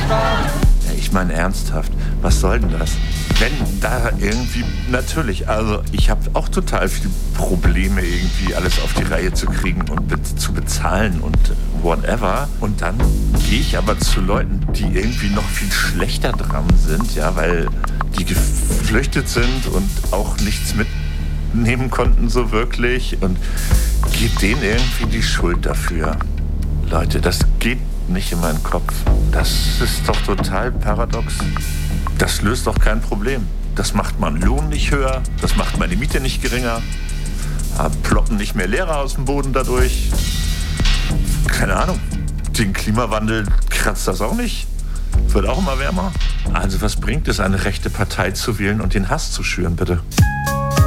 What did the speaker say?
Ja, ich meine ernsthaft, was soll denn das? Wenn da irgendwie, natürlich, also ich habe auch total viele Probleme, irgendwie alles auf die Reihe zu kriegen und zu bezahlen und whatever. Und dann gehe ich aber zu Leuten, die irgendwie noch viel schlechter dran sind, ja, weil die geflüchtet sind und auch nichts mitnehmen konnten so wirklich und gebe denen irgendwie die Schuld dafür. Leute, das geht nicht in meinen Kopf. Das ist doch total paradox. Das löst doch kein Problem. Das macht meinen Lohn nicht höher, das macht meine Miete nicht geringer, ploppen nicht mehr Lehrer aus dem Boden dadurch. Keine Ahnung, den Klimawandel kratzt das auch nicht. Wird auch immer wärmer. Also was bringt es, eine rechte Partei zu wählen und den Hass zu schüren, bitte?